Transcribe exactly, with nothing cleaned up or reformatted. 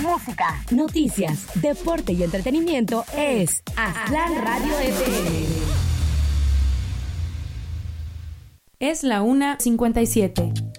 música, noticias, deporte y entretenimiento es Aztlán Radio F M. Es la una cincuenta y siete.